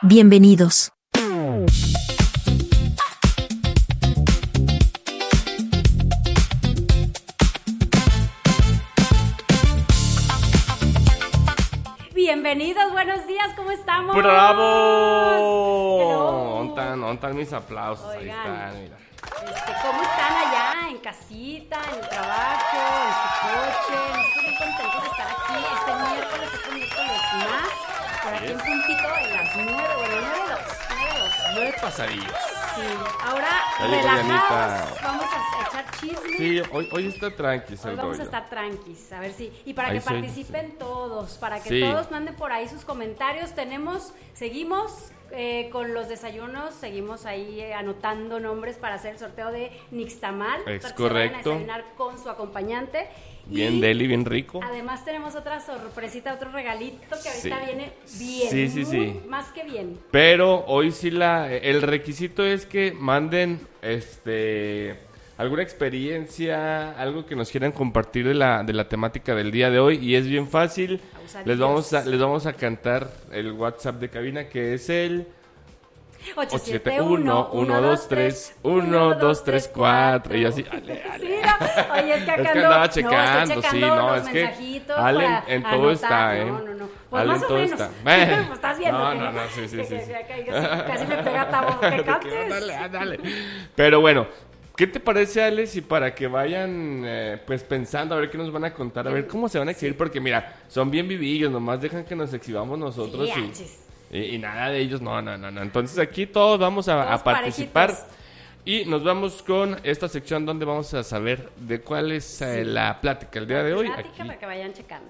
Bienvenidos. Bienvenidos, buenos días, ¿cómo estamos? ¡Bravo! ¿Dónde están mis aplausos? Oigan, ahí están, mira. ¿Cómo están allá? En casita, en el trabajo, en su coche. Estoy muy contentos de estar aquí este miércoles, otro miércoles más. Por aquí en puntito de las 9, bueno, 9:02. 9 pasadillas. Sí, ahora Ya llegó relajados, Dianita. vamos a echar chisme. Sí, hoy está tranqui Hoy el vamos a rollo. estar tranquis, a ver si. Y para Ahí que sí, participen todos, para que Sí. todos manden por ahí sus comentarios. Seguimos con los desayunos, seguimos ahí anotando nombres para hacer el sorteo de Nixtamal. Es para que correcto. se vayan a desayunar con su acompañante. Bien Y deli, bien rico. además tenemos otra sorpresita, otro regalito que ahorita Sí. viene bien. Sí. Más que bien. Pero hoy sí el requisito es que manden alguna experiencia, algo que nos quieran compartir de la temática del día de hoy, y es bien fácil. Les vamos a cantar el WhatsApp de cabina, que es el 871-123-1234. Y así, Ale. Sí, no. Oye, es que acá Es que andaba estoy checando, sí, no, los es que mensajitos Ale para en todo anotar. está, ¿eh? No. Pues Ale más en o todo menos. está. Pues estás viendo. No, que- no, sí. que casi me pega tabo que cantes. Dale. Pero bueno, ¿qué te parece, Ale, si para que vayan pues pensando a ver qué nos van a contar, a ver cómo se van a exhibir? Porque mira, son bien vivillos, nomás dejan que nos exhibamos nosotros Sí, y... achis. Y nada de ellos, no. Entonces aquí todos vamos a Todos participar. parejitos. Y nos vamos con esta sección donde vamos a saber de cuál es la plática el día de hoy. Plática Aquí. para que vayan checando.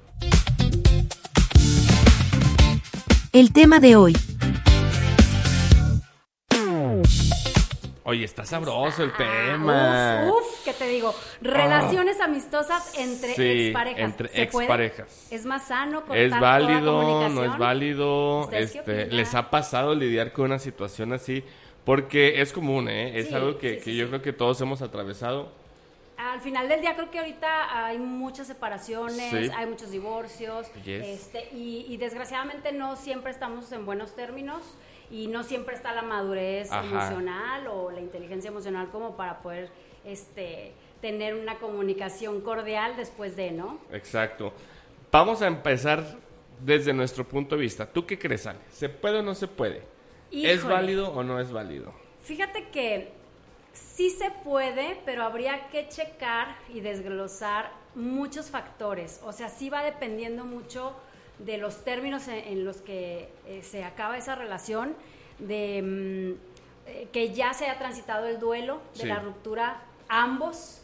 El tema de hoy. Oye, está sabroso el tema. Uf, ¿qué te digo? Relaciones amistosas entre Sí, exparejas. entre ¿Se puede? exparejas. ¿Es más sano cortar ¿Es toda válido? comunicación? ¿No es válido? ¿Ustedes qué opinan? ¿Les ha pasado lidiar con una situación así? Porque es común, ¿eh? Es Sí, algo que sí. yo creo que todos hemos atravesado. Al final del día creo que ahorita hay muchas separaciones, Sí. hay muchos divorcios, Yes. y desgraciadamente no siempre estamos en buenos términos y no siempre está la madurez Ajá. emocional o la inteligencia emocional como para poder tener una comunicación cordial después de, ¿no? Exacto. Vamos a empezar desde nuestro punto de vista. ¿Tú qué crees, Ale? ¿Se puede o no se puede? ¿Es Híjole. válido o no es válido? Fíjate que sí se puede, pero habría que checar y desglosar muchos factores. O sea, sí va dependiendo mucho de los términos en los que se acaba esa relación, de que ya se haya transitado el duelo, de Sí. la ruptura ambos,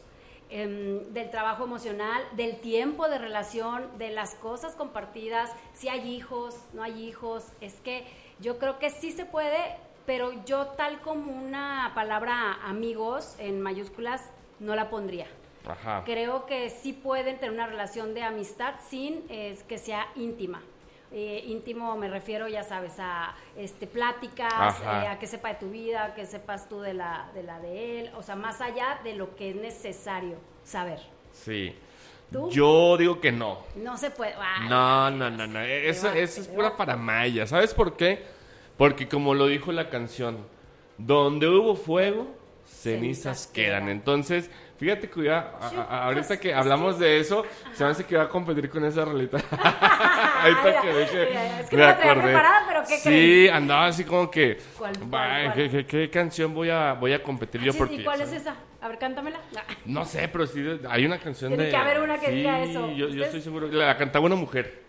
del trabajo emocional, del tiempo de relación, de las cosas compartidas, si hay hijos, no hay hijos. Es que yo creo que sí se puede, pero yo tal como una palabra amigos en mayúsculas no la pondría. Ajá. Creo que sí pueden tener una relación de amistad sin que sea íntima. Íntimo me refiero, ya sabes, a pláticas, Ajá. a que sepa de tu vida, que sepas tú de la de él, o sea, más allá de lo que es necesario saber. Sí. ¿Tú? Yo digo que no. No se puede. Ay, No. Eso es pura faramaya. ¿Sabes por qué? Porque como lo dijo la canción, donde hubo fuego, cenizas quedan. Entonces, fíjate que ahorita que hablamos de eso, se me hace que va a competir con esa rolita. Ahorita que dije, mira, es que me no la traía acordé. preparada, pero ¿qué Sí, creen? andaba así como que, ¿Cuál? ¿qué canción voy a competir yo? Sí, Porque ¿y cuál es esa? A ver, cántamela. no sé, pero sí hay una canción Tiene de... que haber una que sí, diga eso. Yo ¿Ustedes? estoy seguro. La cantaba una mujer.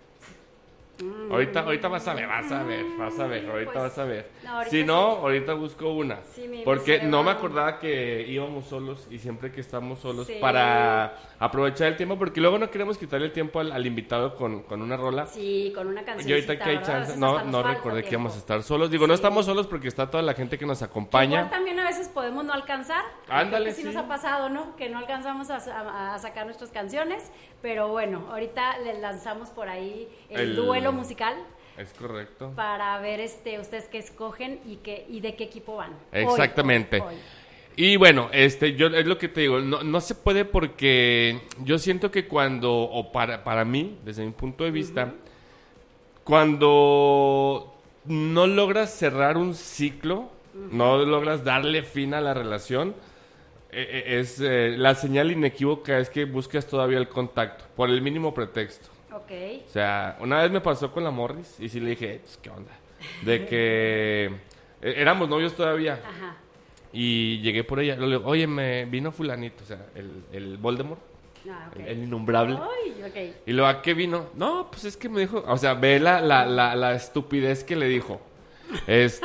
Ahorita vas a ver. Ahorita pues, vas a ver. no, ahorita Si sí. no, ahorita busco una. Sí, mi Porque cerebro no me no. acordaba que íbamos solos y siempre que estamos solos Sí. para aprovechar el tiempo, porque luego no queremos quitarle el tiempo al invitado con una rola. Sí, con una canción. Y ahorita que hay chance, no recordé que íbamos a estar solos. Digo, no Sí. estamos solos porque está toda la gente que nos Igual acompaña. también a veces podemos no alcanzar. Ándale, Creo que sí nos sí. ha pasado, ¿no? Que no alcanzamos a sacar nuestras canciones. Pero bueno, ahorita le lanzamos por ahí el duelo musical Es correcto. para ver ustedes qué escogen y de qué equipo van. Exactamente. Hoy. Y bueno, yo es lo que te digo, no se puede porque yo siento que para mí, desde mi punto de vista, cuando no logras cerrar un ciclo, no logras darle fin a la relación, la señal inequívoca es que buscas todavía el contacto, por el mínimo pretexto. Ok. O sea, una vez me pasó con la Morris y sí le dije, pues, ¿qué onda? De que éramos novios todavía. Ajá. Y llegué por ella, le digo, oye, me vino fulanito, o sea, el Voldemort, Ah, ok. el innombrable. Ay, ok. Y luego, ¿a qué vino? No, pues es que me dijo, o sea, ve la estupidez que le dijo. Es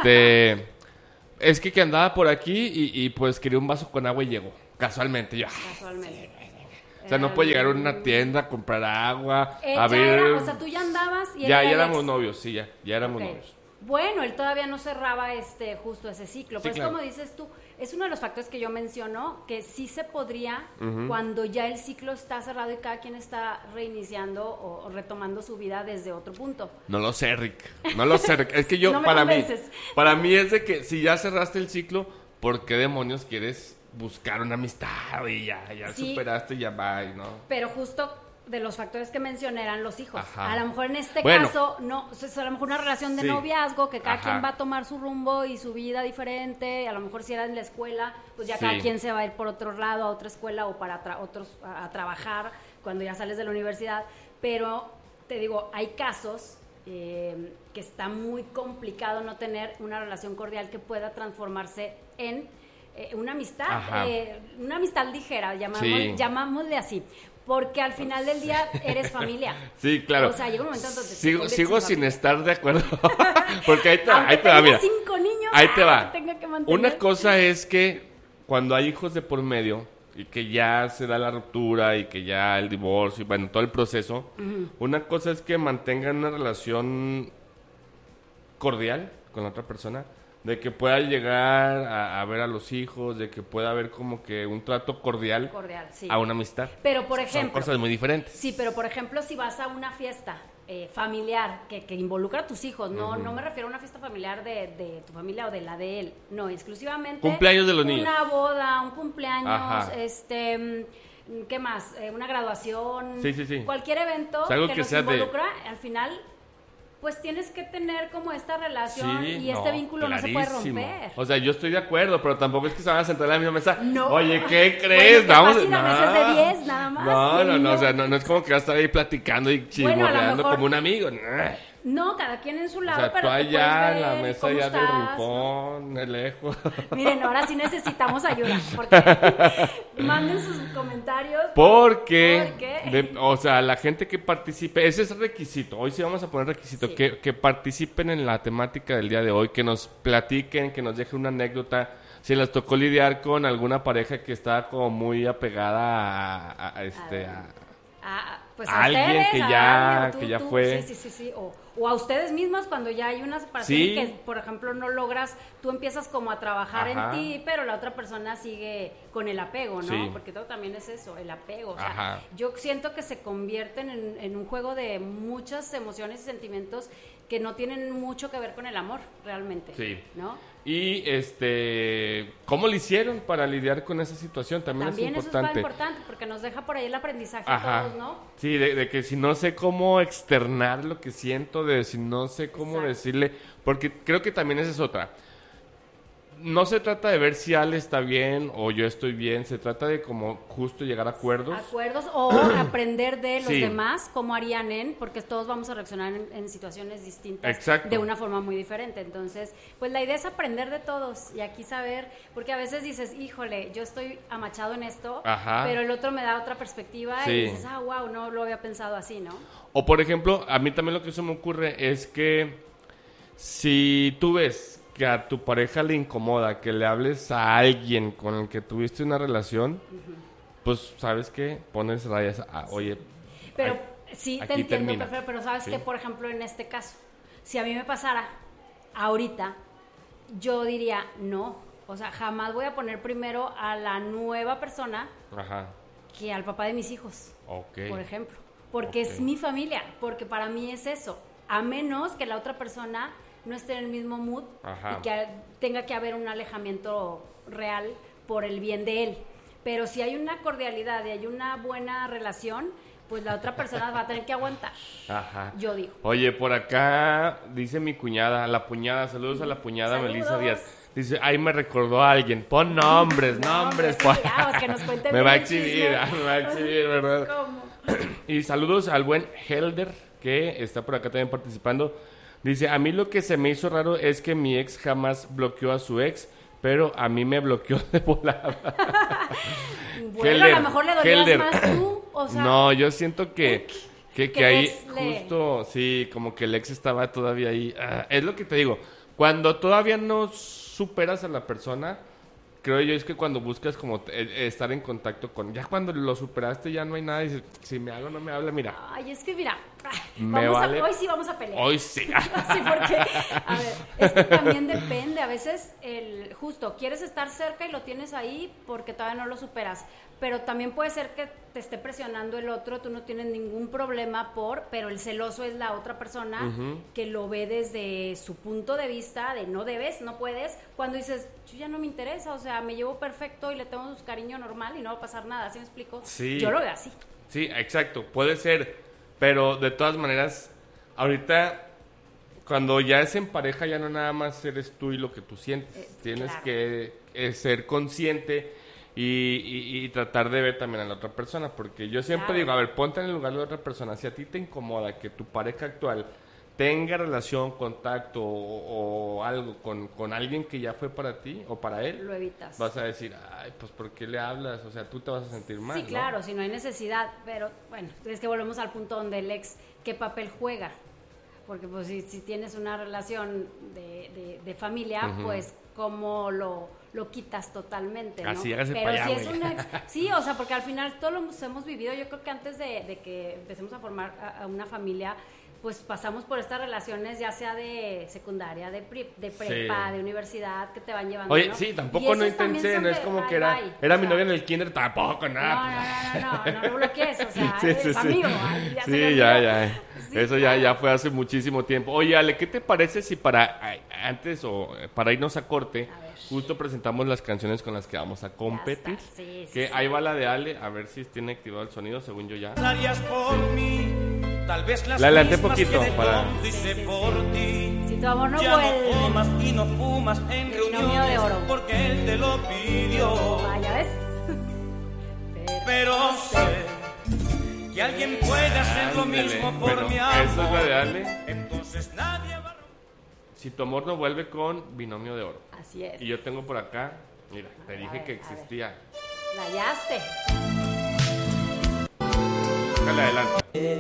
que andaba por aquí y pues quería un vaso con agua y llegó, casualmente. Yo, Casualmente. o sea, no puede llegar a una tienda a comprar agua, a Ya ver... era, o sea, tú ya andabas y él Ya era el éramos ex. novios, sí, ya éramos Ok. novios. Bueno, él todavía no cerraba justo ese ciclo. Sí, Pues claro. como dices tú, es uno de los factores que yo menciono, que sí se podría cuando ya el ciclo está cerrado y cada quien está reiniciando o retomando su vida desde otro punto. No lo sé, Rick. No lo sé, Rick. Es que yo, No me para convences. mí es de que si ya cerraste el ciclo, ¿por qué demonios quieres buscar una amistad? Y ya Sí. superaste y ya va, ¿no? Pero justo de los factores que mencioné eran los hijos. Ajá. A lo mejor en este Bueno. caso, no, es a lo mejor una relación de Sí. noviazgo, que cada Ajá. quien va a tomar su rumbo y su vida diferente. A lo mejor si era en la escuela, pues ya Sí. cada quien se va a ir por otro lado, a otra escuela o para otros a trabajar cuando ya sales de la universidad. Pero te digo, hay casos que está muy complicado no tener una relación cordial que pueda transformarse en una amistad, Ajá. una amistad ligera, Sí. llamámosle así. Porque al final del día eres familia. Sí, claro. O sea, llega un momento donde te Sigo conviertes en sin familia. estar de acuerdo. Porque ahí te va, Aunque ahí te va, tenga mira. 5 niños, Ahí te va. tenga que mantener. Una cosa es que cuando hay hijos de por medio y que ya se da la ruptura y que ya el divorcio y bueno, todo el proceso, una cosa es que mantengan una relación cordial con la otra persona, de que pueda llegar a ver a los hijos, de que pueda haber como que un trato cordial sí. a una amistad. Pero por Son ejemplo, cosas muy diferentes. sí, pero por ejemplo, si vas a una fiesta familiar que involucra a tus hijos, no me refiero a una fiesta familiar de tu familia o de la de él, no, exclusivamente Cumpleaños de los niños. Una boda, un cumpleaños, Ajá. ¿qué más? Una graduación, Sí. cualquier evento O sea, algo que que nos sea de- involucra, al final pues tienes que tener como esta relación y este no, vínculo no se puede clarísimo. romper. O sea, yo estoy de acuerdo, pero tampoco es que se van a sentar en la misma mesa. No. Oye, ¿qué crees? Bueno, capaz Vamos. si la mesa es de 10 nada más, No, y el no, niño- o sea, no es como que vas a estar ahí platicando y Bueno, a lo chismorreando mejor- como un amigo. No, cada quien en su O lado, sea, pero tú te allá puedes en la ver mesa cómo ya del estás, rincón, de lejos. ¿no? Miren, ahora sí necesitamos ayuda, porque manden sus comentarios. Porque, Porque- o sea, la gente que participe, ese es el requisito, hoy sí vamos a poner requisito, Sí. que participen en la temática del día de hoy, que nos platiquen, que nos dejen una anécdota, si les tocó lidiar con alguna pareja que estaba como muy apegada Pues a a alguien ustedes, que a ya- alguien, que ya fue. Sí. O a ustedes mismos cuando ya hay una separación Sí. y que, por ejemplo, no logras, tú empiezas como a trabajar Ajá. en ti, pero la otra persona sigue con el apego, ¿no? Sí. Porque todo también es eso, el apego. O sea, Ajá. yo siento que se convierten en un juego de muchas emociones y sentimientos que no tienen mucho que ver con el amor, realmente. Sí. ¿No? Y ¿cómo le hicieron para lidiar con esa situación? También También es eso es importante. importante porque nos deja por ahí el aprendizaje Ajá. a todos, ¿no? Sí, de que si no sé cómo externar lo que siento, de si no sé cómo Exacto. decirle, porque creo que también esa es otra. No se trata de ver si Ale está bien o yo estoy bien, se trata de como justo llegar a acuerdos. Acuerdos o aprender de los Sí. demás cómo harían porque todos vamos a reaccionar en situaciones distintas. Exacto. De una forma muy diferente. Entonces, pues la idea es aprender de todos y aquí saber, porque a veces dices, híjole, yo estoy amachado en esto, Ajá. pero el otro me da otra perspectiva Sí. y dices, wow, no lo había pensado así, ¿no? O por ejemplo, a mí también lo que se me ocurre es que si tú ves que a tu pareja le incomoda que le hables a alguien con el que tuviste una relación, pues, ¿sabes qué? Pones rayas a, oye, Pero ay, sí, te aquí entiendo, termina. pero sabes Sí. que, por ejemplo, en este caso, si a mí me pasara ahorita, yo diría, no, o sea, jamás voy a poner primero a la nueva persona ajá, que al papá de mis hijos, ok. por ejemplo, porque Ok. es mi familia, porque para mí es eso, a menos que la otra persona no esté en el mismo mood Ajá. y que tenga que haber un alejamiento real por el bien de él. Pero si hay una cordialidad y hay una buena relación, pues la otra persona va a tener que aguantar. Ajá. Yo digo. Oye, por acá dice mi cuñada, la puñada, saludos a la puñada Melissa Díaz. Dice, ahí me recordó a alguien. Pon nombres. Sí, que nos cuente me va a bien el exhibir, ¿verdad? ¿Cómo? Y saludos al buen Helder, que está por acá también participando. Dice, a mí lo que se me hizo raro es que mi ex jamás bloqueó a su ex, pero a mí me bloqueó de volada. Bueno, Helder, a lo mejor le dolías más tú, o sea... No, yo siento que ahí justo, sí, como que el ex estaba todavía ahí. Es lo que te digo, cuando todavía no superas a la persona, creo yo es que cuando buscas como estar en contacto con... Ya cuando lo superaste ya no hay nada y dices, si me habla o no me habla, mira. Ay, es que mira, hoy sí vamos a pelear. Hoy sí. Sí, porque, a ver, es que también depende. A veces, justo, quieres estar cerca y lo tienes ahí porque todavía no lo superas. Pero también puede ser que te esté presionando el otro, tú no tienes ningún problema pero el celoso es la otra persona que lo ve desde su punto de vista de no debes, no puedes, cuando dices, yo ya no me interesa, o sea, me llevo perfecto y le tengo su cariño normal y no va a pasar nada, ¿sí me explico? Sí. Yo lo veo así. Sí, exacto, puede ser, pero de todas maneras, ahorita, cuando ya es en pareja, ya no nada más eres tú y lo que tú sientes, tienes claro. que ser consciente y tratar de ver también a la otra persona, porque yo siempre digo, a ver, ponte en el lugar de la otra persona, si a ti te incomoda que tu pareja actual tenga relación, contacto o algo con alguien que ya fue para ti o para él, lo evitas. Vas a decir, ay, pues ¿por qué le hablas? O sea, tú te vas a sentir mal, Sí, claro, ¿no? Si no hay necesidad, pero bueno, es que volvemos al punto donde el ex, ¿qué papel juega? Porque pues si tienes una relación de familia, pues cómo lo quitas totalmente, ¿no? Así, hágase pero para allá, si es una sí, o sea, porque al final todos lo hemos vivido. Yo creo que antes de que empecemos a formar a una familia, pues pasamos por estas relaciones, ya sea de secundaria, de prepa, de universidad, que te van llevando. Oye, ¿no? sí, tampoco no intenté, no es como que era mi novia en el kinder, tampoco, nada. No lo bloquees, o sea, Sí, es amigo. Ya. Sí, Eso claro. ya fue hace muchísimo tiempo. Oye, Ale, ¿qué te parece si para irnos a corte, justo presentamos las canciones con las que vamos a competir? Sí. Ahí va la de Ale, a ver si tiene activado el sonido, según yo ya. Por mí, tal vez las La adelanté mismas poquito que de para... tonto hice por ti. Si tu amor no Ya vuelve, no tomas y no fumas en Binomio de reuniones oro. porque él te lo pidió. vaya, ¿ves? Pero sé que alguien puede hacer lo Ándale. mismo por Bueno, mi esa es la de amor. Ale. Entonces nadie va a... Si tu amor no vuelve con Binomio de Oro. Así es. Y yo tengo por acá, mira, te dije ver, que a ver. existía. La hallaste. Déjale adelante.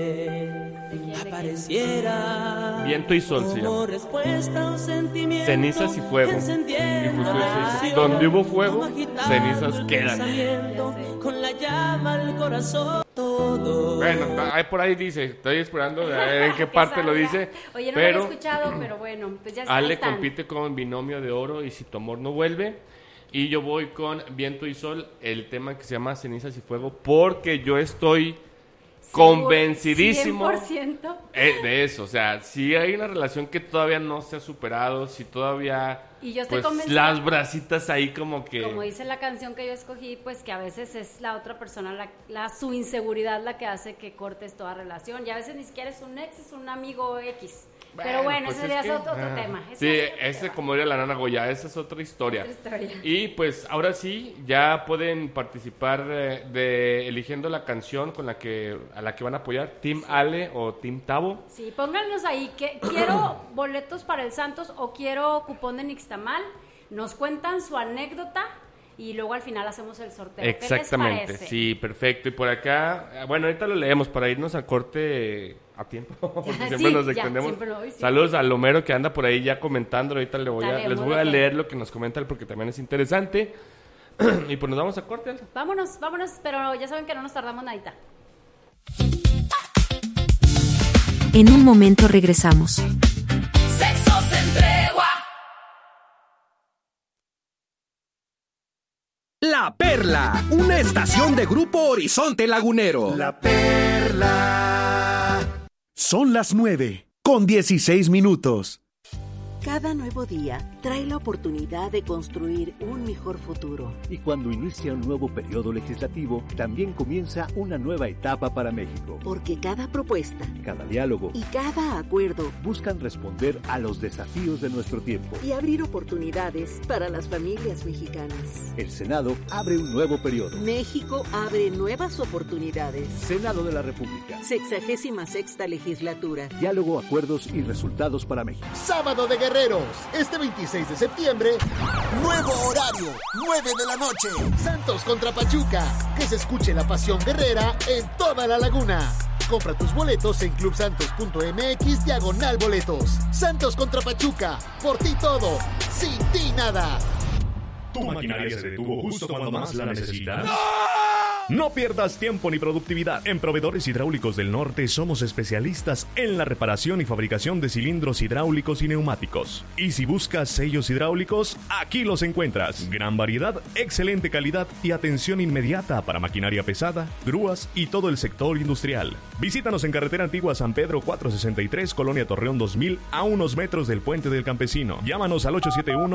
Apareciera Viento y sol se como llama. respuesta a un sentimiento Cenizas y fuego. que Y encendiera justo eso dice, pasión, donde hubo fuego, como agitando cenizas el quedan. pensamiento, Ya sé. con la llama al corazón todo. Bueno, ahí por ahí dice, estoy esperando a ver en qué parte lo dice. Oye, no pero lo había escuchado, pero bueno, pues ya está. Ale están. compite con Binomio de Oro y Si tu amor no vuelve. Y yo voy con Viento y Sol, el tema que se llama Cenizas y Fuego, porque yo estoy convencidísimo 100%. de eso. O sea, si hay una relación que todavía no se ha superado, si todavía Y yo estoy pues, convencida. las bracitas ahí como que... Como dice la canción que yo escogí, pues que a veces es la otra persona, su inseguridad la que hace que cortes toda relación. Y a veces ni siquiera es un ex, es un amigo X. Pero bueno, pues ese ya que- es otro tema. Sí, ese como diría la nana Goya, esa es otra historia. Otra historia. Y pues ahora sí, ya pueden participar eligiendo la canción a la que van a apoyar, Team Ale o Team Tavo. Sí, pónganos ahí que quiero boletos para el Santos o quiero cupón de Nixtamal. Nos cuentan su anécdota y luego al final hacemos el sorteo. Exactamente, ¿Qué les parece? sí, perfecto. Y por acá, bueno, ahorita lo leemos para irnos al corte a tiempo, porque siempre Sí, nos ya, extendemos. siempre no, hoy sí. Saludos al Homero que anda por ahí ya comentando, ahorita les voy a Leemos. leer lo que nos comenta él porque también es interesante. Y pues nos vamos a corte, Ale. Vámonos, pero ya saben que no nos tardamos nadita. En un momento regresamos. Sexo sin tregua. La Perla, una estación de Grupo Horizonte Lagunero. La Perla. Son las 9:16. Cada nuevo día trae la oportunidad de construir un mejor futuro. Y cuando inicia un nuevo periodo legislativo, también comienza una nueva etapa para México. Porque cada propuesta, cada diálogo y cada acuerdo buscan responder a los desafíos de nuestro tiempo y abrir oportunidades para las familias mexicanas. El Senado abre un nuevo periodo. México abre nuevas oportunidades. Senado de la República. 66ª legislatura. Diálogo, acuerdos y resultados para México. Sábado de Guerreros, este 26 de septiembre. Nuevo horario, 9 de la noche. Santos contra Pachuca. Que se escuche la pasión guerrera en toda la laguna. Compra tus boletos en clubsantos.mx/boletos. Santos contra Pachuca. Por ti todo, sin ti nada. Tu maquinaria se detuvo justo cuando más la necesitas. No pierdas tiempo ni productividad. En Proveedores Hidráulicos del Norte somos especialistas en la reparación y fabricación de cilindros hidráulicos y neumáticos. Y si buscas sellos hidráulicos, aquí los encuentras. Gran variedad, excelente calidad y atención inmediata para maquinaria pesada, grúas y todo el sector industrial. Visítanos en Carretera Antigua San Pedro 463, Colonia Torreón 2000, a unos metros del Puente del Campesino. Llámanos al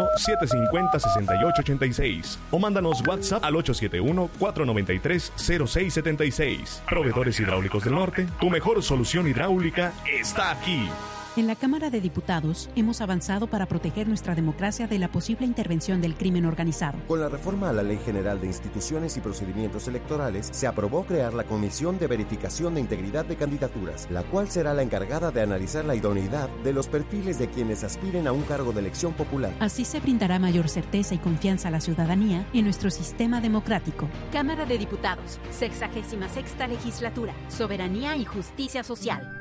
871-750-6886 o mándanos WhatsApp al 871-493-0676. Proveedores Hidráulicos del Norte, tu mejor solución hidráulica está aquí. En la Cámara de Diputados hemos avanzado para proteger nuestra democracia de la posible intervención del crimen organizado. Con la reforma a la Ley General de Instituciones y Procedimientos Electorales, se aprobó crear la Comisión de Verificación de Integridad de Candidaturas, la cual será la encargada de analizar la idoneidad de los perfiles de quienes aspiren a un cargo de elección popular. Así se brindará mayor certeza y confianza a la ciudadanía en nuestro sistema democrático. Cámara de Diputados, 66ª Legislatura, Soberanía y Justicia Social.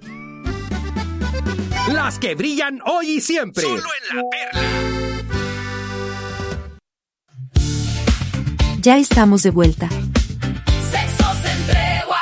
Las que brillan hoy y siempre. Solo en La Perla. Ya estamos de vuelta. Sexos en tregua.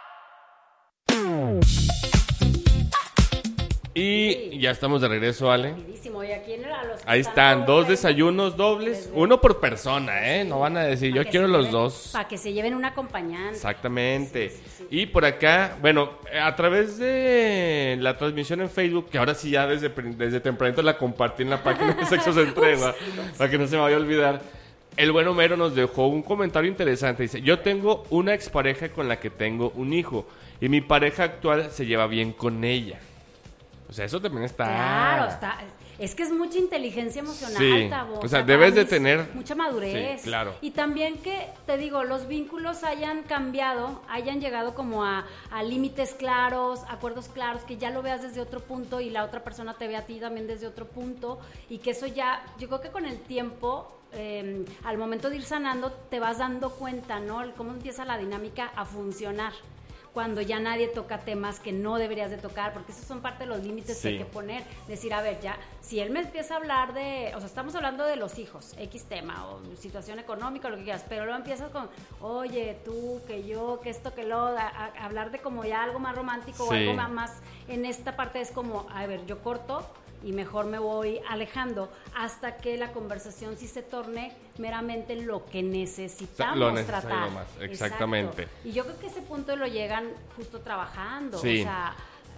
Y ya estamos de regreso, Ale. ¿Y aquí ahí están, 2 desayunos dobles, uno por persona, ¿eh? No van a decir, yo quiero los dos. Para que se lleven un acompañante. Exactamente. Sí. Y por acá, bueno, a través de la transmisión en Facebook, que ahora sí ya desde tempranito la compartí en la página de Sexos en Tregua, para que no se me vaya a olvidar. El buen Homero nos dejó un comentario interesante. Dice, yo tengo una expareja con la que tengo un hijo y mi pareja actual se lleva bien con ella. O sea, eso también está... Claro, está... Es que es mucha inteligencia emocional, sí. Tabo. O sea, debes de tener... Mucha madurez. Sí, claro. Y también que, te digo, los vínculos hayan cambiado, hayan llegado como a límites claros, acuerdos claros, que ya lo veas desde otro punto y la otra persona te ve a ti también desde otro punto. Y que eso ya, yo creo que con el tiempo, al momento de ir sanando, te vas dando cuenta, ¿no? Cómo empieza la dinámica a funcionar. Cuando ya nadie toca temas que no deberías de tocar, porque esos son parte de los límites que hay que poner. Decir, a ver, ya, si él me empieza a hablar de, o sea, estamos hablando de los hijos, X tema, o situación económica, o lo que quieras, pero luego empiezas con, oye, tú, que yo, que esto, que lo, a hablar de como ya algo más romántico o algo más, en esta parte es como, a ver, yo corto y mejor me voy alejando hasta que la conversación sí se torne meramente lo que necesitamos tratar. Más, exactamente. Exacto. Y yo creo que ese punto lo llegan justo trabajando, sí. O sea,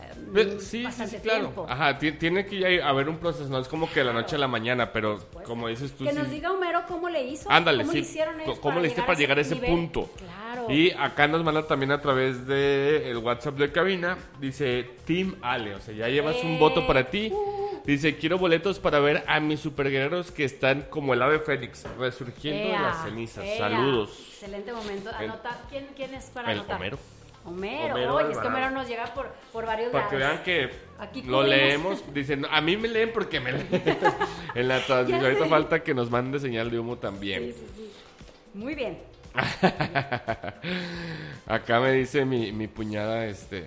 sí, bastante claro. tiempo. Ajá, tiene que haber un proceso, no es como que de la noche a la mañana, pero como dices tú... Que nos diga Homero cómo le hizo, ándale, cómo sí. le hicieron ellos ¿Cómo le hiciste para llegar a ese punto? Claro. Y acá nos manda también a través de el WhatsApp de cabina, dice Team Ale, o sea, ya llevas un voto para ti. Dice, quiero boletos para ver a mis superguerreros que están como el ave fénix, resurgiendo de las cenizas. Saludos. Excelente momento. Anota, ¿quién es para anotar? Homero, oye, es que Homero nos llega por varios lados. Para que vean que aquí lo leemos, dicen, a mí me leen porque me leen. En la transmisión ahorita falta que nos mande señal de humo también. Sí. Muy bien. Acá me dice mi cuñada,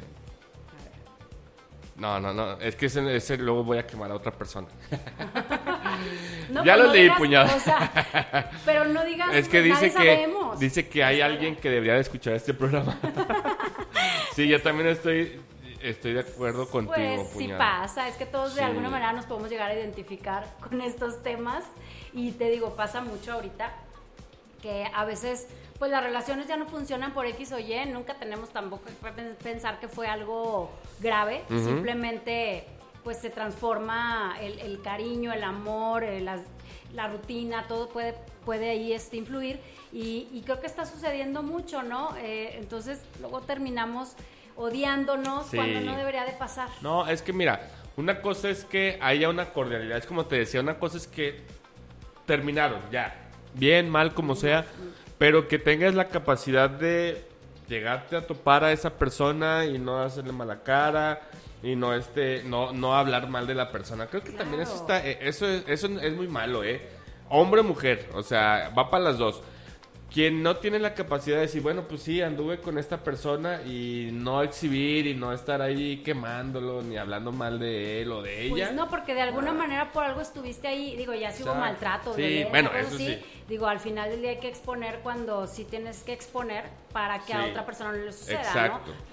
No, es que ese luego voy a quemar a otra persona. No, ya lo leí, digas, puñada. O sea, pero no digas, es que sabemos. Dice que hay alguien que debería de escuchar este programa. Sí, yo también estoy de acuerdo contigo, pues, puñada. Sí pasa, es que todos de alguna manera nos podemos llegar a identificar con estos temas. Y te digo, pasa mucho ahorita que a veces pues las relaciones ya no funcionan por X o Y, nunca tenemos tampoco que pensar que fue algo grave, simplemente pues se transforma el cariño, el amor, la rutina, todo puede ahí influir y creo que está sucediendo mucho, ¿no? Entonces luego terminamos odiándonos cuando no debería de pasar. No, es que mira, una cosa es que haya una cordialidad, es como te decía, una cosa es que terminaron ya, bien, mal, como sea, pero que tengas la capacidad de llegarte a topar a esa persona y no hacerle mala cara y no hablar mal de la persona. Creo que también eso es muy malo, hombre o mujer, o sea, va para las dos. Quien no tiene la capacidad de decir, bueno, pues sí, anduve con esta persona y no exhibir y no estar ahí quemándolo ni hablando mal de él o de ella. Pues no, porque de alguna manera por algo estuviste ahí, digo, ya si hubo maltrato. Sí, bueno, eso sí. Digo, al final del día hay que exponer cuando sí tienes que exponer para que a otra persona no le suceda, exacto. ¿no?